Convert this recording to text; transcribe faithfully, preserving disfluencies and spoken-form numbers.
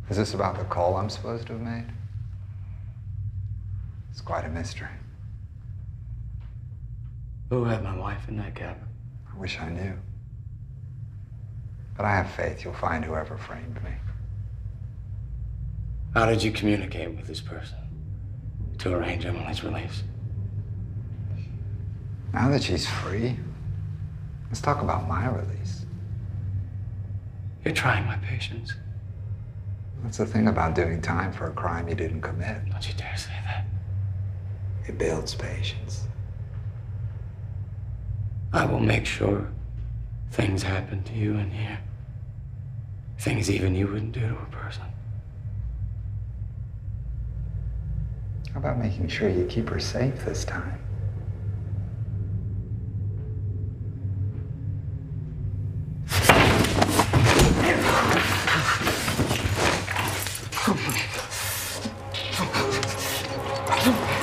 Is this about the call I'm supposed to have made? It's quite a mystery. Who had my wife in that cabin? I wish I knew. But I have faith you'll find whoever framed me. How did you communicate with this person to arrange Emily's release? Now that she's free, let's talk about my release. You're trying my patience. That's the thing about doing time for a crime you didn't commit. Don't you dare say that. It builds patience. I will make sure things happen to you in here. Things even you wouldn't do to a person. How about making sure you keep her safe this time? Oh,